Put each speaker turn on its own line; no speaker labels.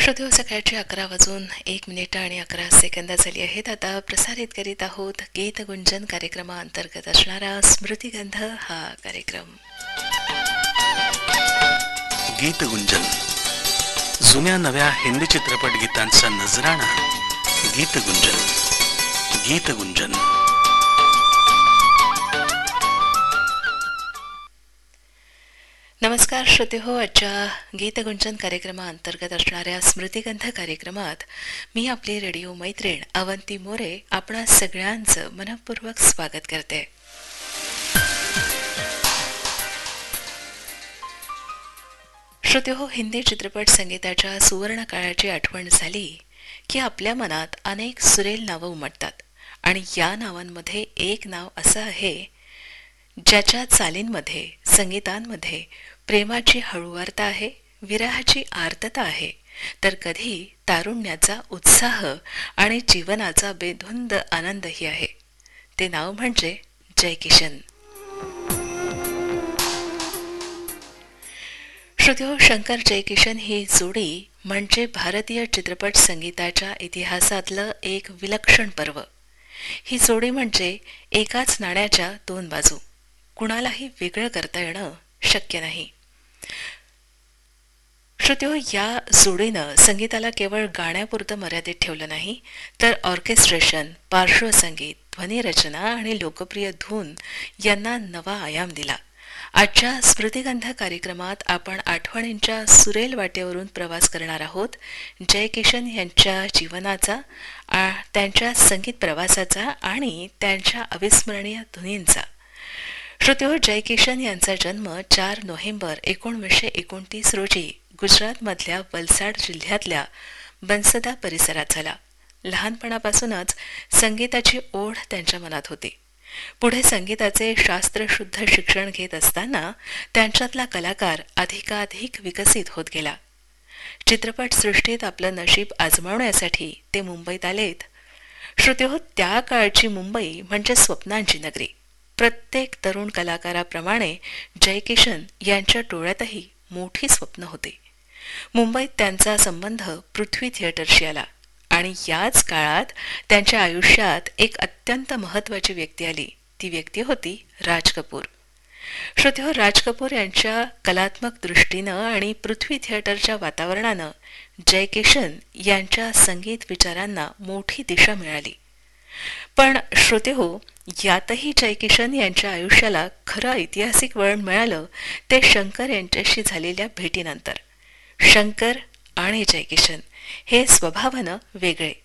श्रोतेहो, सकाळची 11 वाजून 1 मिनिट आणि 11 सेकंद झाली आहेत. आता प्रसारित करीत आहोत गीतगुंजन कार्यक्रमाअंतर्गत असणारा स्मृतिगंध हा कार्यक्रम.
गीतगुंजन, जुन्या नव्या हिंदी चित्रपट गीतांचा नजराणा. गीतगुंजन, गीतगुंजन.
नमस्कार श्रोतेहो, आजच्या गीतगुंजन कार्यक्रमाअंतर्गत असणाऱ्या स्मृतिगंध कार्यक्रमात मी आपली रेडिओ मैत्रीण अवंती मोरे आपणा सगळ्यांचं मनपूर्वक स्वागत करते. श्रोतेहो, हिंदी चित्रपट संगीताच्या सुवर्ण काळाची आठवण झाली की आपल्या मनात अनेक सुरेल नावं उमटतात आणि या नावांमध्ये एक नाव असं आहे ज्याच्या चालींमध्ये, संगीतांमध्ये प्रेमाची हळूवारता आहे, विरहाची आर्तता आहे, तर कधी तारुण्याचा उत्साह आणि जीवनाचा बेधुंद आनंदही आहे. ते नाव म्हणजे जयकिशन. श्रोतेहो, शंकर जयकिशन ही जोडी म्हणजे भारतीय चित्रपट संगीताच्या इतिहासातलं एक विलक्षण पर्व. ही जोडी म्हणजे एकाच नाण्याच्या दोन बाजू. कुणालाही वेगळं करता येणं शक्य नाही. श्रोतेहो, या जोडीनं संगीताला केवळ गाण्यापुरतं मर्यादित ठेवलं नाही, तर ऑर्केस्ट्रेशन, पार्श्वसंगीत, ध्वनिरचना आणि लोकप्रिय धून यांना नवा आयाम दिला. आजच्या स्मृतिगंध कार्यक्रमात आपण आठवणींच्या सुरेल वाटेवरून प्रवास करणार आहोत. जयकिशन यांच्या जीवनाचा, त्यांच्या संगीत प्रवासाचा आणि त्यांच्या अविस्मरणीय धुनींचा. श्रोतेहो, जयकिशन यांचा जन्म 4 नोव्हेंबर 1929 रोजी गुजरातमधल्या वलसाड जिल्ह्यातल्या बन्सदा परिसरात झाला. लहानपणापासूनच संगीताची ओढ त्यांच्या मनात होती. पुढे संगीताचे शास्त्रशुद्ध शिक्षण घेत असताना त्यांच्यातला कलाकार अधिकाधिक विकसित होत गेला. चित्रपटसृष्टीत आपलं नशीब आजमावण्यासाठी ते मुंबईत आलेत. श्रोतेहो, त्या काळची मुंबई म्हणजे स्वप्नांची नगरी. प्रत्येक तरुण कलाकाराप्रमाणे जयकिशन यांच्या डोळ्यातही मोठी स्वप्न होती. मुंबईत त्यांचा संबंध पृथ्वी थिएटरशी आला आणि याच काळात त्यांच्या आयुष्यात एक अत्यंत महत्त्वाची व्यक्ती आली. ती व्यक्ती होती राज कपूर. श्रोतेहो, राज कपूर यांच्या कलात्मक दृष्टीनं आणि पृथ्वी थिएटरच्या वातावरणानं जयकिशन यांच्या संगीत विचारांना मोठी दिशा मिळाली. पण श्रोतेहो, यातही जयकिशन यांच्या आयुष्याला खरं ऐतिहासिक वळण मिळालं ते शंकर यांच्याशी झालेल्या भेटीनंतर. शंकर आणि जयकिशन हे स्वभावानं वेगळे